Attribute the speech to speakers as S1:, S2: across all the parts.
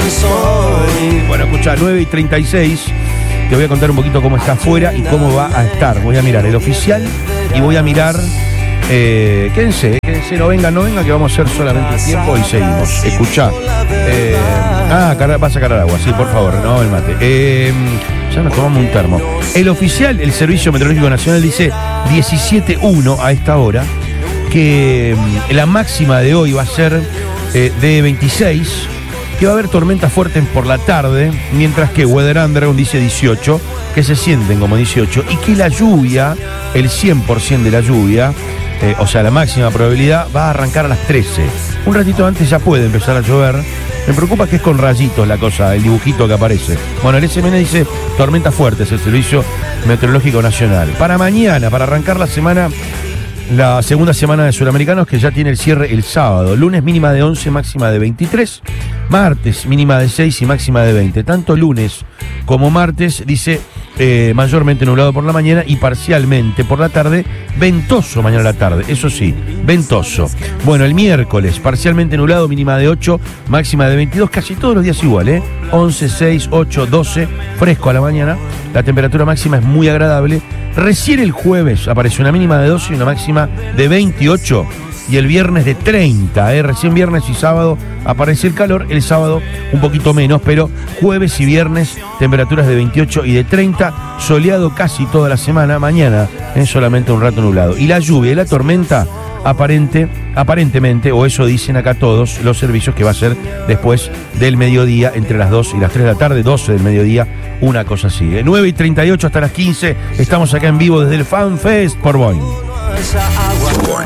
S1: Bueno, escuchá, 9:36. Te voy a contar un poquito cómo está afuera y cómo va a estar. Voy a mirar el oficial y voy a mirar. Quédense, no venga, que vamos a hacer solamente el tiempo y seguimos. Escuchá. Vas a sacar agua, sí, por favor, no el mate. Ya nos tomamos un termo. El oficial, el Servicio Meteorológico Nacional, dice 17:1 a esta hora, que la máxima de hoy va a ser de 26, que va a haber tormentas fuertes por la tarde, mientras que Weather Underground dice 18, que se sienten como 18, y que la lluvia, el 100% de la lluvia, o sea, la máxima probabilidad, va a arrancar a las 13. Un ratito antes ya puede empezar a llover. Me preocupa que es con rayitos la cosa, el dibujito que aparece. Bueno, el SMN dice tormentas fuertes, el Servicio Meteorológico Nacional. Para mañana, para arrancar la semana, la segunda semana de Suramericanos, que ya tiene el cierre el sábado. Lunes mínima de 11, máxima de 23. Martes mínima de 6 y máxima de 20. Tanto lunes como martes dice mayormente nublado por la mañana y parcialmente por la tarde, ventoso mañana a la tarde, eso sí, ventoso. Bueno, el miércoles parcialmente nublado, mínima de 8, máxima de 22, casi todos los días igual, 11, 6, 8, 12, fresco a la mañana, la temperatura máxima es muy agradable. Recién el jueves aparece una mínima de 12 y una máxima de 28. Y el viernes de 30, recién viernes y sábado aparece el calor, el sábado un poquito menos, pero jueves y viernes temperaturas de 28 y de 30, soleado casi toda la semana, mañana solamente un rato nublado. Y la lluvia y la tormenta aparentemente, o eso dicen acá todos los servicios, que va a ser después del mediodía, entre las 2 y las 3 de la tarde, 12 del mediodía, una cosa así. 9:38 hasta las 15, estamos acá en vivo desde el Fan Fest por Boing.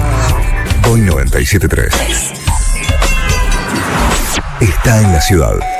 S2: Boing 97.3 está en la ciudad.